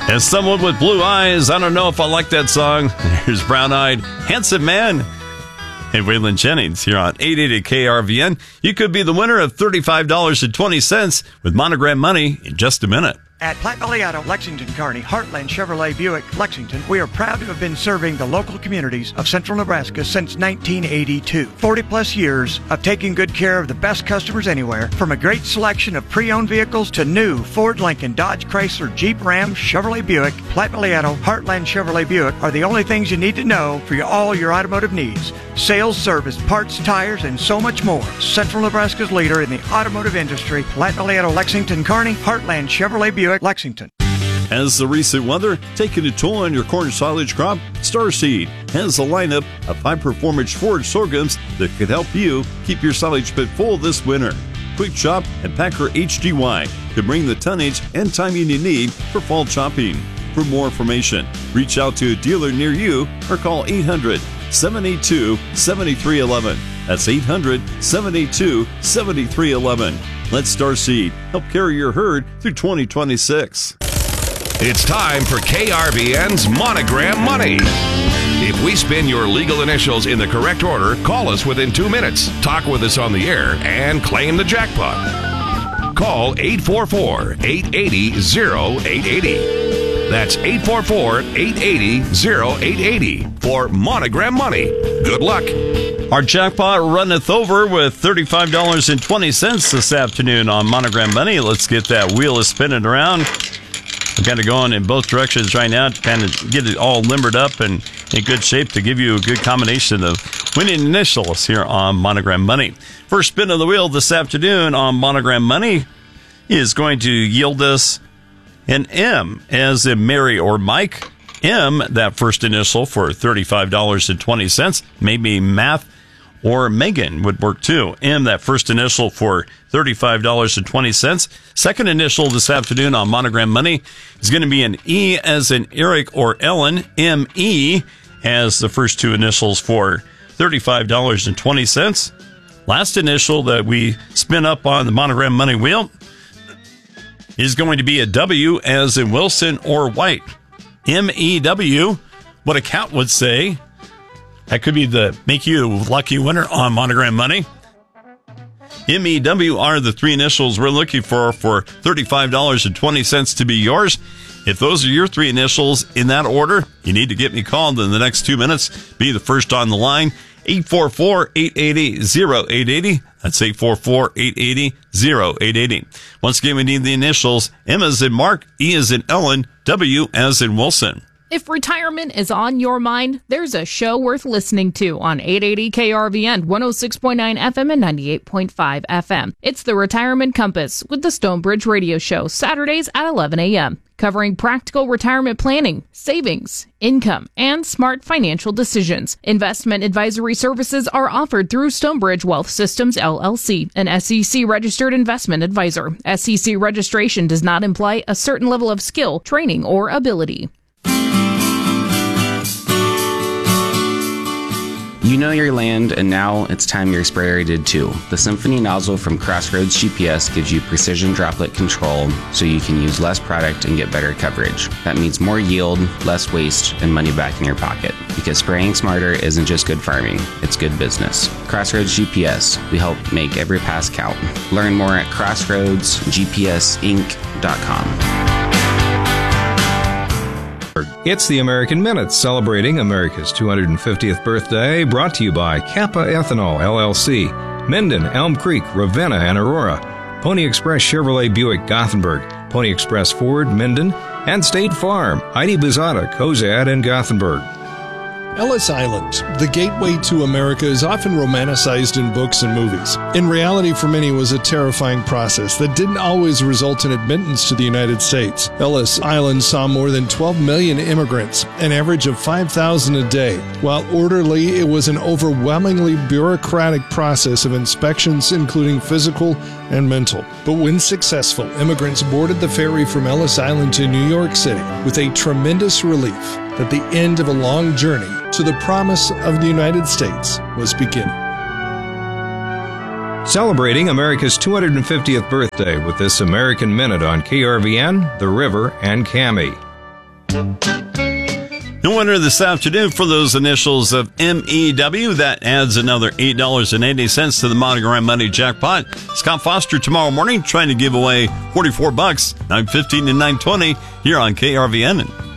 As someone with blue eyes, I don't know if I like that song. Here's Brown-Eyed Handsome Man and Waylon Jennings here on 880 KRVN. You could be the winner of $35.20 with Monogram Money in just a minute. At Platte Valley Auto, Lexington, Kearney, Heartland Chevrolet Buick, Lexington, we are proud to have been serving the local communities of central Nebraska since 1982. 40-plus years of taking good care of the best customers anywhere, from a great selection of pre-owned vehicles to new Ford, Lincoln, Dodge, Chrysler, Jeep, Ram, Chevrolet Buick. Platte Valley Auto, Heartland Chevrolet Buick are the only things you need to know for all your automotive needs. Sales, service, parts, tires, and so much more. Central Nebraska's leader in the automotive industry, Platte Valley Auto, Lexington, Kearney, Heartland Chevrolet Buick, Lexington. Has the recent weather taken a toll on your corn silage crop? Starseed has a lineup of high-performance forage sorghums that could help you keep your silage pit full this winter. Quick Chop and Packer HDY can bring the tonnage and timing you need for fall chopping. For more information, reach out to a dealer near you or call 800-782-7311. That's 800-782-7311. Let Starseed help carry your herd through 2026. It's time for KRVN's Monogram Money. If we spin your legal initials in the correct order, call us within 2 minutes, talk with us on the air, and claim the jackpot. Call 844-880-0880. That's 844-880-0880 for Monogram Money. Good luck. Our jackpot runneth over with $35.20 this afternoon on Monogram Money. Let's get that wheel spinning around. We're kind of going in both directions right now to kind of get it all limbered up and in good shape to give you a good combination of winning initials here on Monogram Money. First spin of the wheel this afternoon on Monogram Money is going to yield us an M, as in Mary or Mike. M, that first initial for $35.20. Maybe math or Megan would work too. M, that first initial for $35.20. Second initial this afternoon on Monogram Money is going to be an E, as in Eric or Ellen. M-E has the first two initials for $35.20. Last initial that we spin up on the Monogram Money wheel is going to be a W, as in Wilson or White. M-E-W, what a count would say. That could be the make you lucky winner on Monogram Money. M-E-W are the three initials we're looking for $35.20 to be yours. If those are your three initials in that order, you need to get me called in the next 2 minutes. Be the first on the line. 844-880-0880. That's 844-880-0880. Once again, we need the initials. M as in Mark, E as in Ellen, W as in Wilson. If retirement is on your mind, there's a show worth listening to on 880 KRVN, 106.9 FM and 98.5 FM. It's the Retirement Compass with the Stonebridge Radio Show, Saturdays at 11 a.m., covering practical retirement planning, savings, income, and smart financial decisions. Investment advisory services are offered through Stonebridge Wealth Systems, LLC, an SEC-registered investment advisor. SEC registration does not imply a certain level of skill, training, or ability. You know your land, and now it's time your sprayer did too. The Symphony nozzle from Crossroads GPS gives you precision droplet control so you can use less product and get better coverage. That means more yield, less waste, and money back in your pocket. Because spraying smarter isn't just good farming, it's good business. Crossroads GPS, we help make every pass count. Learn more at crossroadsgpsinc.com. It's the American Minute, celebrating America's 250th birthday, brought to you by Kappa Ethanol, LLC, Minden, Elm Creek, Ravenna, and Aurora, Pony Express Chevrolet Buick, Gothenburg, Pony Express Ford, Minden, and State Farm, Heidi Bizada, Cozad, and Gothenburg. Ellis Island, the gateway to America, is often romanticized in books and movies. In reality, for many, it was a terrifying process that didn't always result in admittance to the United States. Ellis Island saw more than 12 million immigrants, an average of 5,000 a day. While orderly, it was an overwhelmingly bureaucratic process of inspections, including physical and mental. But when successful, immigrants boarded the ferry from Ellis Island to New York City with a tremendous relief that the end of a long journey to the promise of the United States was beginning. Celebrating America's 250th birthday with this American Minute on KRVN, The River, and Cami. No winner this afternoon for those initials of MEW. That adds another $8.80 to the Monogram Money jackpot. Scott Foster tomorrow morning trying to give away $44, 9:15 and 9:20 here on KRVN.